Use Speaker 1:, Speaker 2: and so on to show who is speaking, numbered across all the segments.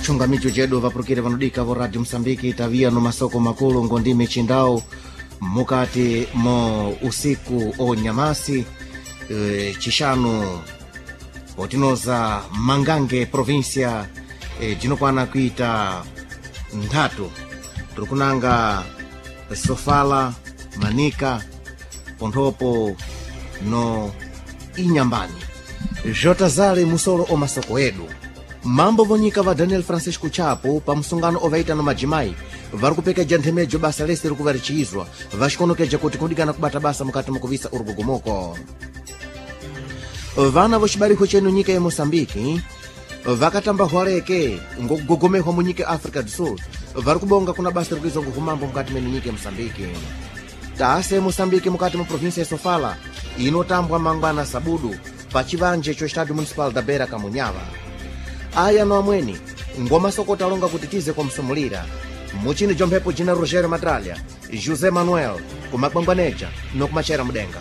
Speaker 1: chungamicho chedu vapurukire vanodika vo radio Msambiki tavia no masoko makulu ngondime chindau mukati mo usiku o nyamasi chishanu otinoza Mangange provincia jinokwana kuita Nthatu turikunanga Sofala Manika Ponthopo no Inyambani Jotazale musolo o masoko edu mambo vonyika va Daniel Francisco Chapo pa msungano ovaita no majimai vari kupekeja nthemejo basa lese riri kuvariciyizwa vaxikonokeja kuti kundikana kubata basa mukati mukuvisa urugugumuko. Vana voxibariko chenu nyika ya Mosambiki vakatamba hwareke ngokugogomehwa mu nyika ya Africa do Sul vari kubonga kuna basa rikuizwa nguhumambo mukati menu nyika ya Mosambiki. Taase Mosambiki mukati mu provinsia ya Sofala inotambwa mangwana sabudu pa chivanje cho Estádio Municipal da Beira Kamunyava. Aya no amweni ngoma soko talonga kutitize kwa msumulira muchini jompepo jina Rogério Matralha José Manuel kumakwangwaneja no kumachera mudenga.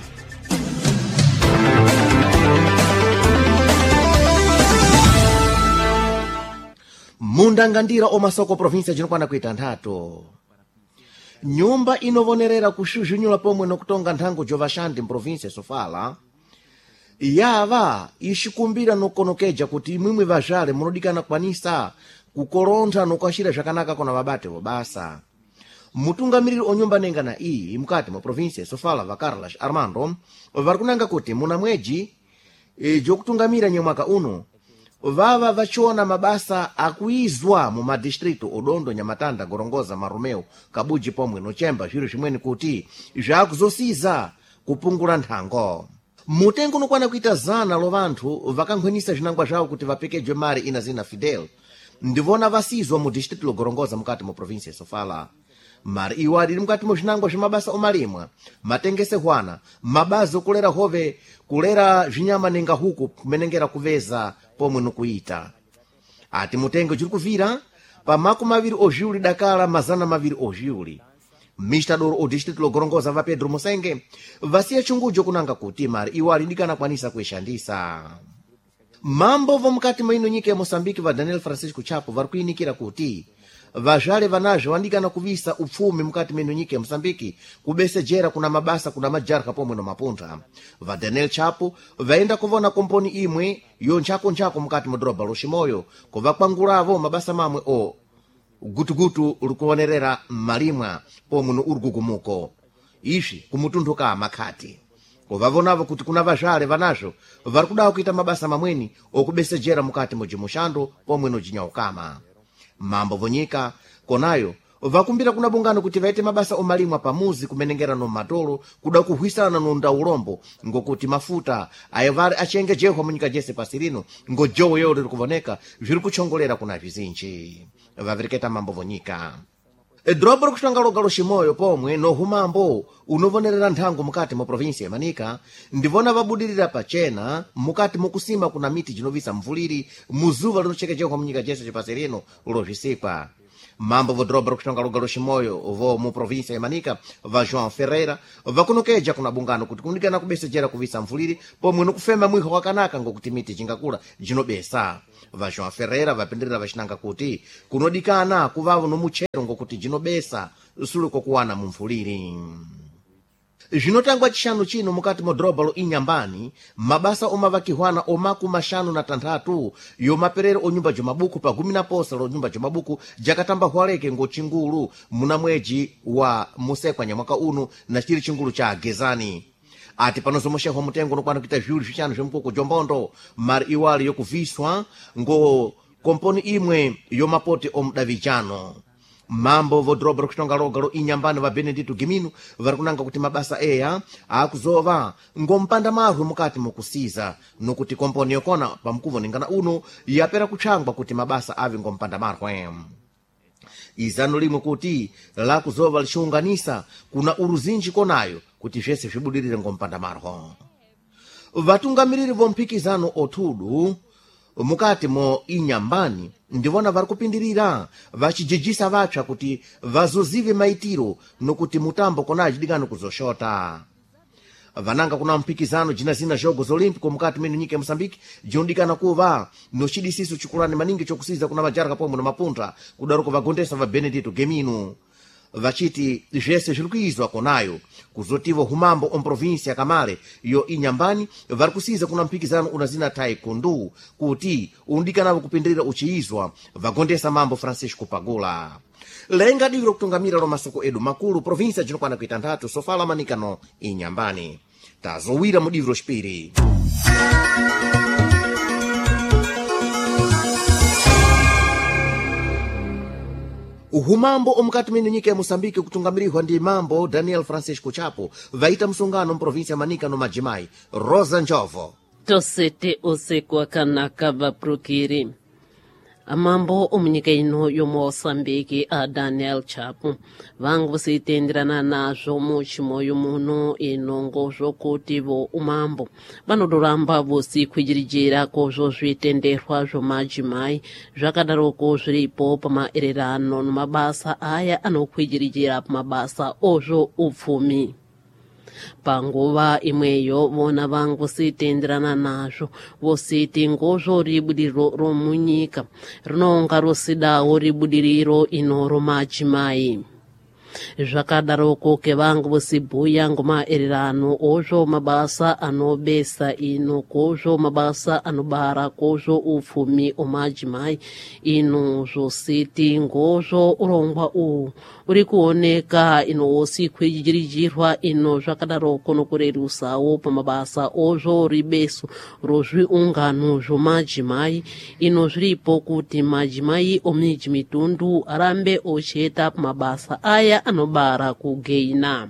Speaker 1: Mundangandira o masoko provincia jinokwana kuita Nthatu nyumba inovonerera kuxuxunyula pomwe nokutonga nthango jovashandi mprovincia Sofala yava ixikumbira nokonokeja kuti imwimwe vazhale munodikana kwanisa kukolontha nokuaxira zvakanaka kona vabate vobasa. Mutungamiriri onyumba nenga na iyi mukati mu provincia Sofala va Carlos Armando vari kunanga kuti muna mweji jokutungamira nyemwaka uno vava vachiona mabasa akuizwa mu madistrito Odondo, Nyamatanda, Gorongosa, Maromeu, Kabuji pomwe nochemba zviro zvimweni kuti zvakuzosiza kupungula nthango. Mutengo nokwana kuita zana lo vanthu vakankhwenisa zvinangwa zvawo kuti vapekejwe mari ina zina Fidel ndivona vasizwa mu distrito lo Gorongosa mukati mu provincia ya Sofala. Mari iwo ali mukati mu zvinangwa zva mabasa omalimwa matengese hwana mabazi okulera hove kulera zvinyama nenga huku kumenengera kuveza pomwe nokuita ati mutengo chiri kuvira pa makumi aviri ojuli dakala mazana maviri ojuli. Mistador o distrito lo Gorongosa va Pedro Musenge vasiya chungujo kunanga kuti mari iwo ali ndikana kwanisa kuishandisa. Mambo va mukati mwa ino nyika ya Mosambiki va Daniel Francisco Chapo vari kuyinikira kuti vazhale vanazvo vandikana kuvisa upfumi mukati meno nyika ya Mosambiki kubesejera kuna mabasa kuna majarha pomwe no mapunta. Va Daniel Chapo vaenda kuvona komponi imwe yonchako mukati mudoroba lo Ximoyo kuvakwangulavo mabasa mamwe o gutugutu urikuonerera malimwa pomwe no urugugumuko izvi kumutunduka makhati kuvavonavo kuti kuna vazhale vanazvo vari kudawo kuita mabasa mamweni okubesejera mukati mujimushando pomwe no jinyaukama. Mambo vonyika konayo vakumbira kuna bungano kuti vaite mabasa omalimwa pamuzi kumenengera no matolo kuda kuhwisana no ndaulombo ngokuti mafuta ayo vari achengejerwa munyika jese pasirino ngojowo yeo riri kuvoneka zviri kuchongolera kuna zvizinji vaviriketa mambo vonyika. Drobo rikuxangalogalo Ximoyo pomwe no humambo unovonerera nthango mukati mu provincia ya Manika ndivona vabudirira pachena mukati mukusima kuna miti jinovisa mvuliri muzuva linochekechekwa munyika jese chipasirino lozvisikwa. Mambo vo drobo rikuxangalogalo Ximoyo vo mu provincia ya Manika va João Ferreira vakunokeja kuna bungano kuti kundikana kubesejera kuvisa mvuliri pomwe nokufema mwiho wakanaka ngokuti miti jingakula jinobesa. Va João Ferreira vapindirira vaxinanga kuti kunodikana kuvavo no muchero ngokuti jinobesa suluko kuwana mumvuliri. Zvinotangwa chishanu chino mukati modroba lo Inyambani mabasa omavakihwana omakumi maxanu na tanthatu yomaperero onyumba jomabuku pa gumi na posa lo nyumba jomabuku jakatamba hwaleke ngochingulu muna mweji wa musekwa nyamwaka uno na chiri chingulu cha Gezani. Ati panozomoshehwa mutengo nokwana kuita zviulu zvixanu zvemukuku jombondo mari iwali yokuviswa ngo komponi imwe yomapote omudavijano. Mambo vo drobo rikuxongalogalo Inyambani va Benedito Gimino vari kunanga kuti mabasa eya akuzova ngompanda marwe mukati mukusiza nokuti komponi yokona pamukuvonengana uno yapera kutchangwa kuti mabasa ave ngompanda marwe. Izano limwe kuti lakuzova lixiunganisa kuna uruzinji konayo kuti zvese zvibudirire ngompanda marwe. Vatungamiriri vomphikizano othudu mukati mo Inyambani ndivona vari kupindirira vachijejisa vatsva kuti vazozive maitiro nokuti mutambo kona achidikana kuzoshota. vananga kuna mpikizano jina zina jogos olímpico mukati mene nyika ya Moçambique jindikana kuva no cidisiso cikulani maningi cokusiza kuna majarka pomwe no mapunta kudaruko vagondesa va Benedito Gemino vaciti jese zilikuizwa konayo kuzotivo humambo província ya Kamale yo inyambani vari kusiza kuna mpikizano unazina taekwondo kuti undikanavo kupindirira uciizwa vagondesa mambo Francisco Pagula lenga diro kutungamira lo masoko edu makulu província jinokwana kuita nthatu sofala manikano inyambani tazowira mu divro xipiri. Uhumambo omukati mene nyika ya Moçambique kutungamirihwa ndi mambo Daniel Francisco Chapo vaita msungano mprovíncia manika no Majimai Rosa Njovo
Speaker 2: tosete usiku akanaka vaprukiri amambo omunyika ino yo Moçambique a Daniel Chapo vangu vasitenderana nazvo muchimoyo muno inongo zvokuti vo umambo vanodoramba vosi kwijirijira kozvo zvitenderwa zvomajimai zvakadaroko zviripo pamaererano nomabasa aya anokwijirijira pamabasa ozvo upfumi panguva imweyo vona vangu sitenderana nazvo vositi ngozvo ribudiriro romunyika rinonga rosidawo ribudiriro ino romajimai zvakadaroko kevangu vosibhuya ngomaererano ozvo mabasa anobesa ino kozvo mabasa anobara kozvo upfumi omajimai ino zvositi ngozvo urongwa uhu uri kuoneka ino wosi kwijirijirwa ino zvakadaroko nokurerusawo pamabasa ozvo ribeso rozviungano zvomajimai ino zviripo kuti majimai omiji mitundu arambe ocheta pamabasa aya anobara kugeina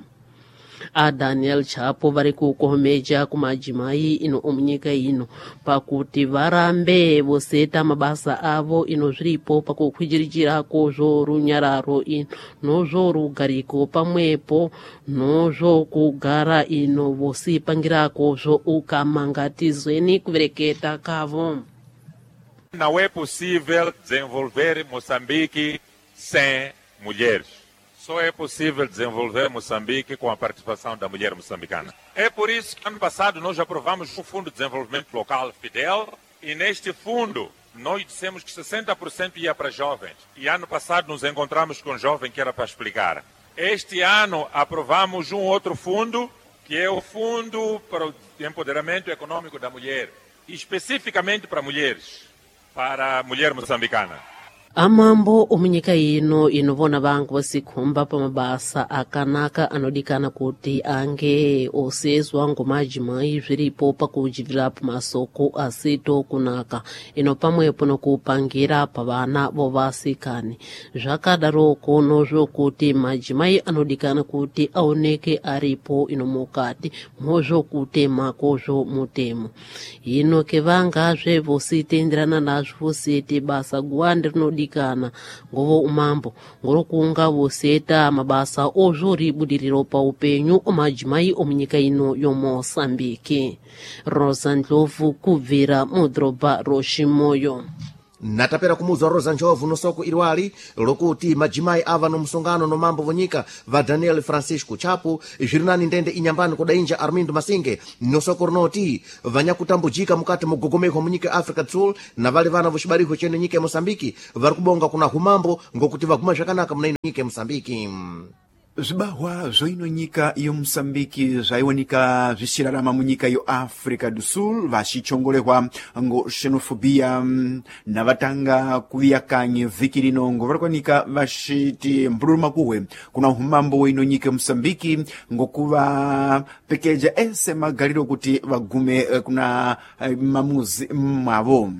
Speaker 2: aDaniel Chapo vari kukomeja kumajimai ino omunyika ino pakuti varambe voseta mabasa avo ino zviripo pakukwijirijira kozvo runyararo ino nozvo rugariko pamwepo nozvo kugara ino vosipangira kozvo ukamangatizweni kuvereketa kavo.
Speaker 3: Não é possível desenvolver Moçambique sem mulheres. Só é possível desenvolver Moçambique com a participação da mulher moçambicana. É por isso que ano passado nós aprovamos o Fundo de Desenvolvimento Local Fidel e neste fundo nós dissemos que 60% ia para jovens. E ano passado nos encontramos com um jovem que era para explicar. Este ano aprovamos um outro fundo, que é o Fundo para o Empoderamento Econômico da Mulher, especificamente para mulheres, para a mulher moçambicana.
Speaker 2: amambo omunyika ino inovona vangu vasikhumba pamabasa akanaka anodikana kuti ange osezwa ngomajimai zviripo pakujivira pamasoko asito kunaka ino pamwepo nokupangira pavana vovasikani zvakadaroko nozvokuti majimai anodikana kuti aoneke aripo ino mukati mozvokutema kozvo mutemo ino kevangazve vositenderana nazvo vositi basa guwande rinodikana ngovo umambo ngorokunga voseta mabasa ozvo ribudiriro paupenyu omajimai omunyika ino yoMoçambique. Rosa Ndlovu kubvira mudhorobha roXimoyo.
Speaker 1: natapera kumuza Rosa Njovu nosoko iliwali lokuti majimai ava no msongano no mambo vonyika va Daniel Francisco Chapo zvirinani ndende inyambani kudainja Armindo Masinge nosoko rinoti vanyakutambujika mukati mugogomeko munyika ya Africa Sul na vale vana voxibariko chene nyika ya Moçambique vari kubonga kuna humambo ngokuti vaguma zvakanaka muna ino nyika ya Moçambique.
Speaker 4: Zibahwa zoino nyika yo Moçambique zaiwonika zvisirarama munyika yo Africa do Sul vaxichongolehwa ngo xenofobia na vatanga kuviyakanye vhiki rinongo varikwanika vaxiti mbululu makuwe kuna humambo woino nyika yo Moçambique ngokuva pekeja ese magaliro kuti vagume kuna mamuzi mwavo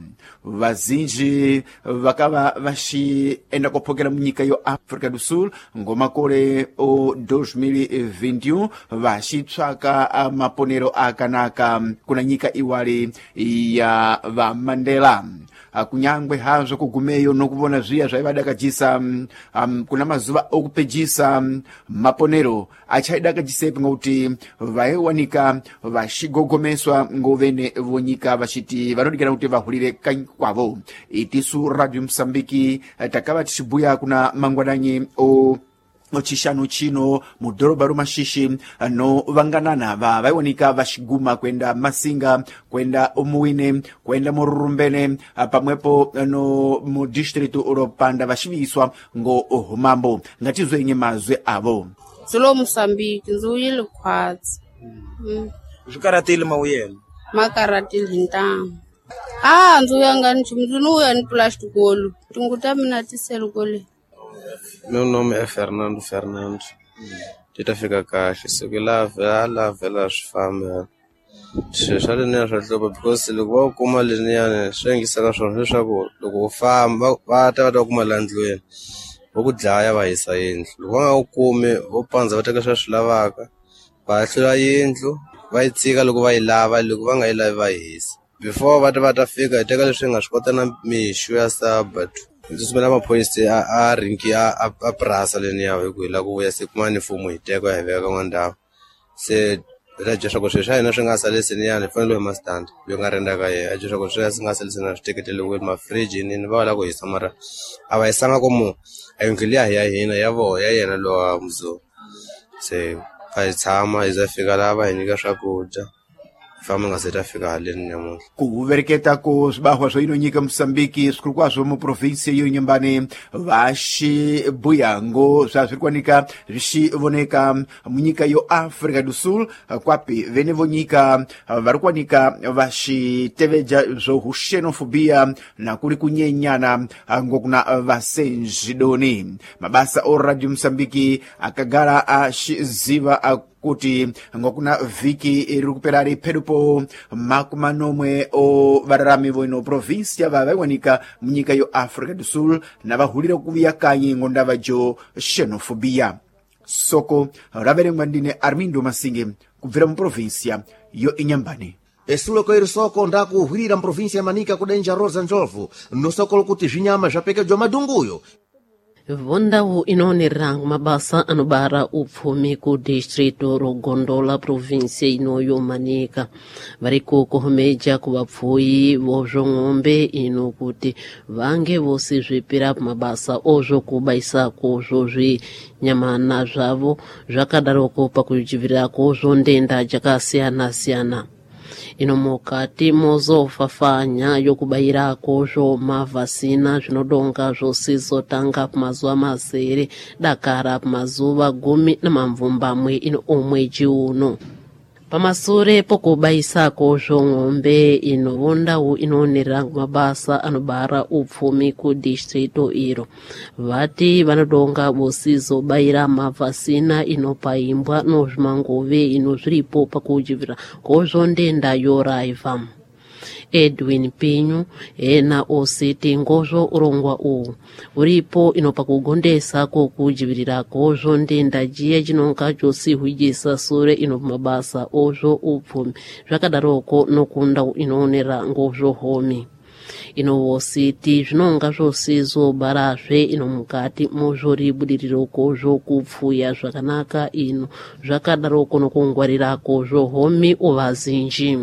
Speaker 4: vazinji vakava vaxienda kuphokera munyika yo Africa do Sul ngomakole o 2021 vaxitswaka maponero akanaka kuna nyika iwali ya va Mandela kunyangwe hazvo kugumeyo nokuvona zviya zvaivadakadzisa kuna mazuva okupedzisa maponero achaidakadzisepi ngokuti vaiwanika vaxigogomeswa ngovene vonyika vaxiti vanodikana kuti vahulire kanyi kwavo. Itisu Radio Moçambique takava tixibuya kuna mangwananyi o chishanu chino mu doroba rumashishi no vanganana vaiwanika vachiguma kwenda Masinga, kwenda Umuwine, kwenda Mururumbene pamwepo no mu district uropanda vachiviswa ngo Humambo ngatizo inye mazwe avo
Speaker 5: Zulo Mozambique nzuyile khwatsi
Speaker 6: Zikaratile mawuyela
Speaker 5: makaratile ntanga nzuyanga nchimzunuya ni plastikolo tunguta mina tiselukole.
Speaker 6: Meu nome é Fernando Fernandes. Tita fica caixa. Se que lá vela as famas. Se já nem já estou porque se ligou como a linha, sem que seja só chegou. Logo fama, vai até dar como landlord. Logo já vai sair. Logo come, o panza vai ter que achar vaca. Vai tirar intro, vai tirar logo vai lá, logo vai lá vai isso. Before vai fica, tem que deixar as cotas na mishu ya sábado. Ndisibona amaphoyisa arinki abrasa leni yawo kwila kuya sekumane fomu iteko yaveka ngwandawo se rajesha koshesha ina shingasale seniyane fanele mastand yongarenda kaye ajesha koshesha singasale sena titeketele ku ma fridge ni bala ko isamara abayisanga komo ayongilia yayina yabo yayena lo mzo se ayitsama izafika laba inika swakudya fama ngasitafika haleni namuhla
Speaker 4: kuvereketa ko sibahwa zoino nyika Msambiki sikulukwazo mu provinsia yo nyambane vaxibuyango zvazvirikwanika zvichioneka munyika yo Africa do Sul kwapi venevo nyika varikwanika vaxitevedza zvoxenofobia na kuli kunyenyana ngokuna vasenjidoni mabasa o Radio Msambiki akagala axiziva kuti ngokuna viki irikuperari pedupo makumanomwe o vararami voino provinsia vavaiwanika munyika yo Africa do Sul na vahulira kuviya kanye ngondava jo xenofobia soko raverengwa ndine Armindo Masinge kubvira mu provinsia yo Inyambane.
Speaker 1: esuloko iri soko ndakuhwirira mu provinsia ya Manika kudenja Rosa Njovu nosokolo kuti zvinyama zvapekedwa madunguyo
Speaker 2: vondawu inoonera mabasa anobara upfumi ku distrito rogondola provinsia inoyo Manika variko kuhomeja ku vapfuyi vozvong'ombe ino kuti vange vose zvipira mabasa ozvo kubaisako zvinyamana zvavo zvakadaroko pakujivirako ndenda dzakasiyana-siyana ino mukati mozofafanya yokubayirako mavhasina zvinodonga zvosizotanga pamazuva mazere dakara pamazuva 10 ino omweji uno pamasure pokubayisako ng'ombe inovondawu inoonera mabasa anobara upfumi ku distrito iro vati vanodonga vosizobayira mavhasina inopaimbwa nozvimangove ino zviripo pakujivira ndenda yoraiva Edwin Pinyu ena ositi ngozvo urongwa uwu uripo inopa kugondesa kokujivirira kozvo ndenda jiya chinonga chosihwijisa sure ino mabasa ozvo upfumi zvakadaroko nokunda inoonera ngozvo homi inovositi zvinonga zvosizobarazve ino mukati mozvoribudiriro kozvo kupfuya zvakanaka ino zvakadaroko nokungwarira kozvo homi uvazinji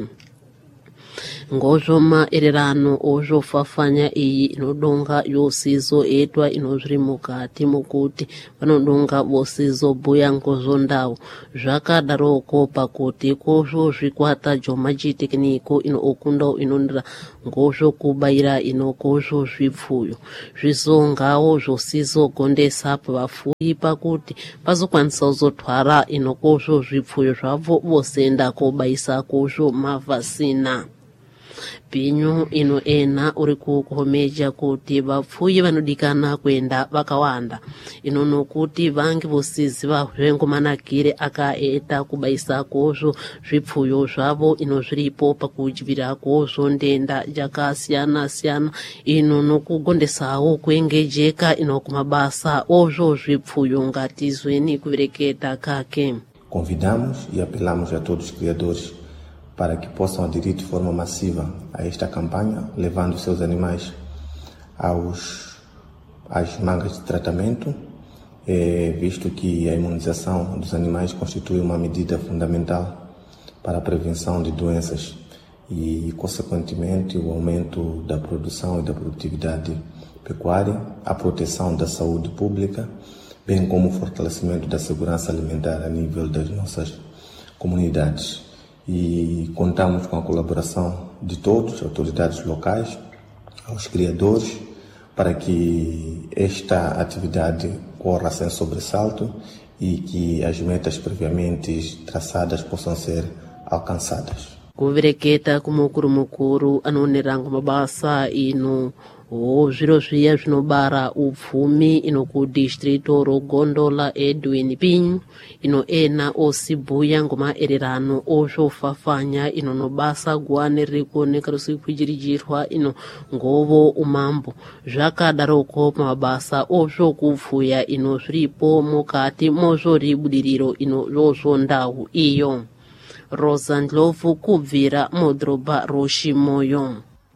Speaker 2: ngozvo maererano ozvofafanya iyi inodonga yosizo etwa inozviri mukati mukuti vanodonga vosizobhuya ngozvo ndawo zvakadaroko pakuti kozvo zvikwata jomachitekniko ino okunda inondira ngozvo kubayira ino kozvo zvipfuyo zvizongawo zvosizogondesa pavafuyi pakuti pazokwanisa kuzotwara ino kozvo zvipfuyo zvavo vosenda kobayisa kozvo mavhasina Pinyu ino ena uri kuhomeja kuti vapfuyi vanodikana kwenda vakawanda inono kuti vange vosiziva zvengomanakire akaeta kubayisa kozvo zvipfuyo zvavo ino zviripo pakujivira kozvo ndenda dzakasiyana-siyana ino nokugondesawo kuengejeka ino kumabasa ozvo zvipfuyo ngatizweni kuvereketa kake.
Speaker 7: Convidamos e apelamos a todos os criadores para que possam aderir de forma massiva a esta campanha, levando seus animais às mangas de tratamento, visto que a imunização dos animais constitui uma medida fundamental para a prevenção de doenças e, consequentemente, o aumento da produção e da produtividade pecuária, a proteção da saúde pública, bem como o fortalecimento da segurança alimentar a nível das nossas comunidades. E contamos com a colaboração de todos, autoridades locais, aos criadores, para que esta atividade corra sem sobressalto e que as metas previamente traçadas possam ser alcançadas.
Speaker 2: Kuvereketa kumukuru anonerango mabasa ino zviro zviya zvinobara upfumi ino kudistrito rogondola Edwin Pinho ino ena osibhuya ngomaererano ozvofafanya ino nobasa guwane riri kuoneka risikuchirijirwa ino ngovo umambo zvakadaroko mabasa ozvokupfuya ino zviripo mukati mozvoribudiriro ino zvozvondau iyo. Rosa Ndlovu kubvira mudhorobha roshimoyo.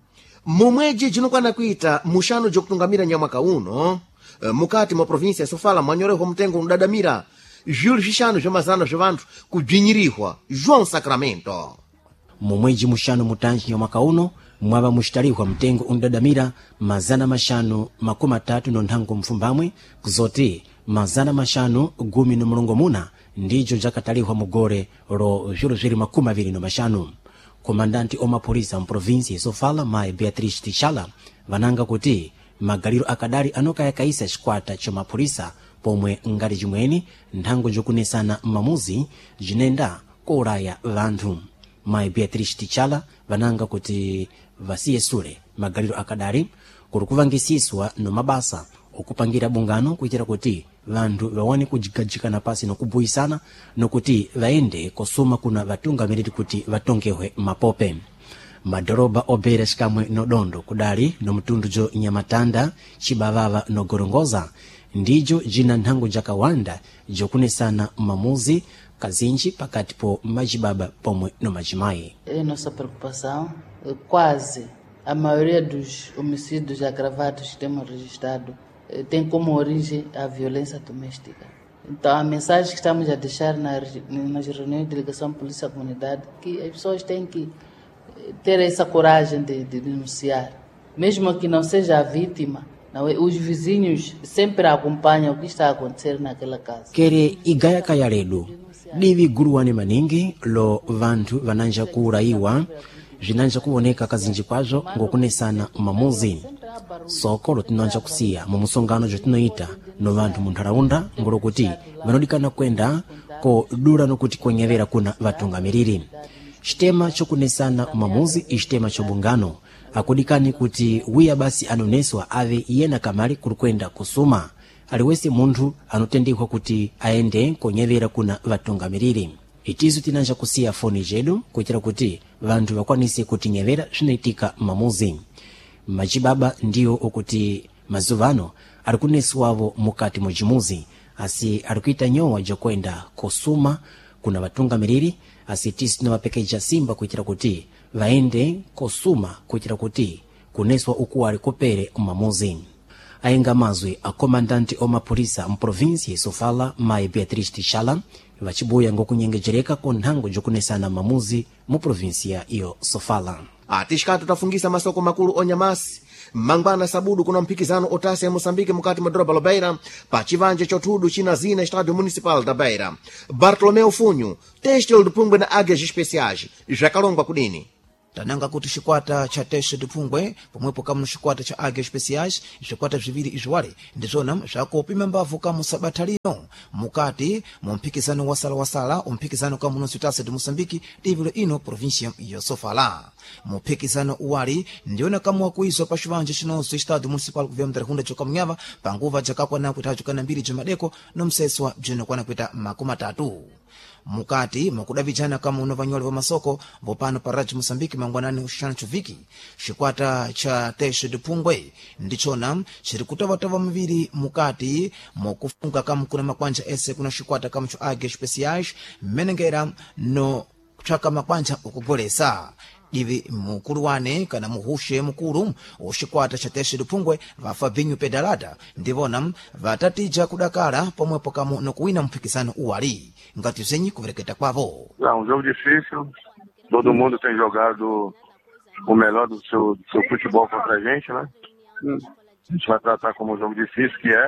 Speaker 1: mumweji jinokwana kuita mushano jokutungamira nyamwaka uno mukati mwa provinsia ya Sofala mwanyoreho mtengo unodadamira zviulu zvishanu zvemazana zvevanthu kubvinyirihwa João Sacramento.
Speaker 8: mumweji mushanu mutanji nyamwaka uno mwava mushtalihwa mtengo unodadamira mazana mashanu makumi atatu nonhango mpfumbamwe kuzoti mazana mashanu gumi nomulongo muna ndijo jakatalihwa mugore ro zviulu zviri makumi aviri nomashanu. Komandanti omapolisa mprovinsi ya Sofala Mai Beatriz Tichala vananga kuti magaliro akadali anokayakaisa xikwata cha mapolisa pomwe ngati chimweni nthango jokunesana mamuzi jinenda kouraya vanthu. Mai Beatriz Tichala vananga kuti vasiye sule magaliro akadali kuri kuvangisiswa no mabasa okupangira bungano kuitira kuti vanthu vawane kujigajikana pasi nokubuyisana nokuti vaende kosuma kuna vatungamiriri kuti vatongehwe mapope. Madoroba obera xikamwe nodondo kudali nomutundu jo Nyamatanda, Chibavava no Gorongosa ndijo jina nthango jakawanda jokunesana mamuzi kazinji pakati po majibaba pomwe no majimayi.
Speaker 9: Nossa preocupação quase a maioria dos homicídios agravados que temos registrado tem como origem a violência doméstica. Então, a mensagem que estamos a deixar nas reuniões de delegação polícia-comunidade é que as pessoas têm que ter essa coragem de denunciar. Mesmo que não seja a vítima, não é? Os vizinhos sempre acompanham o que está a acontecer naquela casa.
Speaker 8: Kere igaya kaya ledu, divi guruwane maningi lo vanthu vananja kuuraiwa zvinanja kuoneka kazinji kwazo ngokunesana mamuzi. Soko lotinanja kusiya mu musongano jotinoita no vanthu muntharaunda ngolo kuti vanodikana kwenda ko dura nokuti kwenyevera kuna vatungamiriri. Xitema chokunesana mamuzi ixitema chobungano akudikani kuti wiya basi anoneswa ave yena kamali kuri kwenda kusuma aliwese munthu anotendekwa kuti aende konyevera kuna vatungamiriri. Itizo tinanja kusiya foni jedu kuitira kuti vanthu vakwanise kutinyevera zvinoitika mamuzi. Majibaba ndiyo okuti mazuvano arikuneswavo mukati mujimuzi asi arikuita nyowa jokwenda kosuma kuna vatungamiriri asi tisi novapekeja simba kuitira kuti vaende kosuma kuitira kuti kuneswa ukuwali kopere mamuzi. Ayenga mazwi a komandanti omapolisa mprovinsi ya Sofala Mai Beatriz Tichala vachibuya ngokunyengejereka ko nthango jokunesana mamuzi mu provinsia iyo Sofala.
Speaker 1: Atixikati tafungisa masoko makulu onyamasi mangwana sabudu kuna mpikizano otasi ya Moçambique mukati madoroba la Beira pa chivanje chotudu china zina estádio municipal da Beira. Bartolomeu Funho teste de Pungwe na águias especiais jakalongwa kudini
Speaker 10: tananga kuti xikwata cha teste de Pungwe pomwepo kamu xikwata cha águias especiais xikwata bziviri izwale ndizona zvakopima mbavu kamu sabata lino mukati mu mpikizano wasala umpikizano kamu no Taça de Moçambique divilo ino província ya Sofala. Mumpikizano uwali ndiona kamu wakuizwa pa xivanje xinonso estádio municipal kuvya mtarihunda chokamunyava panguva jakakwana kuita chukana mbiri jamadeko no mseswa bzinokwana kuita makumi atatu. Mukati mukudavijana kama unovanyoli wa masoko vopano paraji Moçambique mangwanani ushana chuviki xikwata cha teste de Pungwe ndichona chiri kutavatava mviri mukati mukufunga kama kuna makwanja ese kuna xikwata kama cho águias especiais menengera no kuchaka makwanja ukugolesa divi mukulu wane kana muhushe mukulu uxikwata cha teste de Pungwe va Fabinho Pedalada ndivona vatatija kudakala pomwepo kama nokuwina mpikisano uwali ngati zenyi kuvereketa kwavo.
Speaker 11: Jogo difícil, todo mundo tem jogado o melhor do seu futebol contra a gente, né? A gente vai tratar como um jogo difícil que é.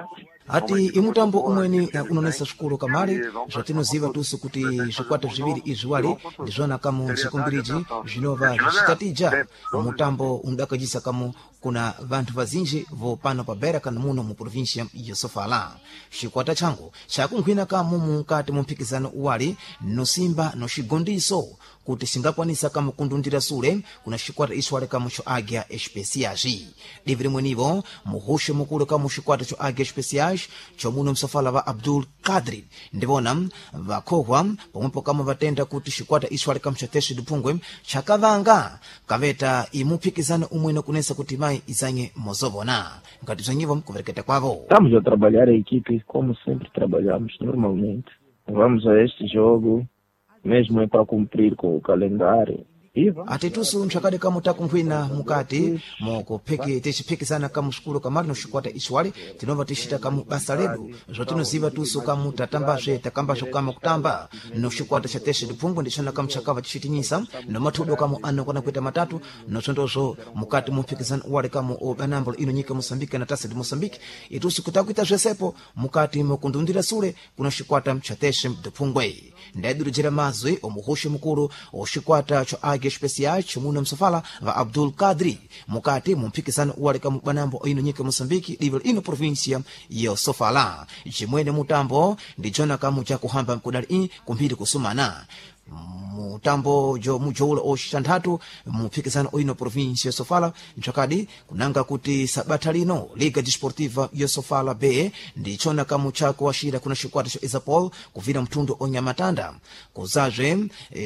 Speaker 10: ati imutambo umweni unonesa xikulu kamali zvatinoziva tusu kuti zvikwata zviviri izviwali ndizvona kamu zikumbiriji zvinova zvicitatija mutambo undakajisa kamu kuna vantu vazinji vo pano pa Beira kana muno mu provincia ya Sofala. Xikwata changu chakunkhwina kamu mukati mu mphikizano uwali nosimba no xigondiso kuti singakwanisa kamu kundundira sule kuna xikwata iswale kamu cho agya especiaji livre mwenivo muhushe mukulu kamu xikwata cho agya especiaji cho muno msofala va Abdul Kadri ndivona vakhohwa pomwepo kamu vatenda kuti xikwata iswale kamu cha Teste Dupungwe chakavanga kaveta imuphikizano umwene kunesa kuti mai izanye mozovona ngati bzanyivo mkuvereketa kwavo.
Speaker 12: Estamos a trabalhar a equipe como sempre trabalhamos normalmente. Vamos a este jogo mesmo é para cumprir com o calendário.
Speaker 10: ati tusu nchakade kamu takunkhwina mukati mokuphiki tichiphikizana kamu xikulu kamali no xikwata iswale tinova tixita kamu basa ledu zvatinoziva tusu kamu tatambazve takambazvo kamu kutamba no xikwata cha Teste Dupungwe ndixona kamu chakava tixitinyisa no mathudo kamu anokwana kuita matatu notsondozo mukati mumphikizano uwale kamu obanambulo ino nyika Moçambique na Taça de Moçambique itusu kutakuita zvesepo mukati mokundundira sule kuno xikwata cha Teste Dupungwe ndaidulujira mazwi omuhushe mukulu oxikwata cho Agya Especial chimuno msofala va Abdul Kadri mukati mumphikizano uwale kamu banambo ino nyika Moçambique livre ino provincia ya Sofala chimwene mutambo ndijona kamu cha kuhamba mkudali kumphiri kusumana mutambo jo mujoula oxithanthatu muphikizano oino provincia ya Sofala nchakadi kunanga kuti sabata lino Liga Desportiva ya Sofala B ndichona kamu chako waxira kuna xikwata xa Isapol kuvira mtundu onyamatanda kuzazve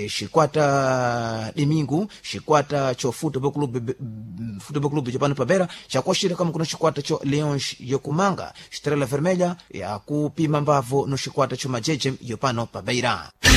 Speaker 10: xikwata dimingu xikwata cho Futebol Clube Japano pa Beira chakuaxira kamu kuna xikwata cho Leões yokumanga Estrela Vermelha ya kupima mbavo no xikwata cho Majeje yopano pa Beira.